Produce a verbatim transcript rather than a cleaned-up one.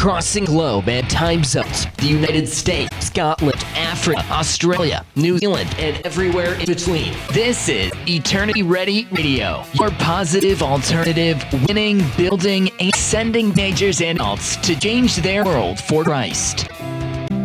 crossing globe and time zones, the United States, Scotland, Africa, Australia, New Zealand, and everywhere in between. This is Eternity Ready Radio, your positive alternative, winning, building, and sending majors and alts to change their world for Christ.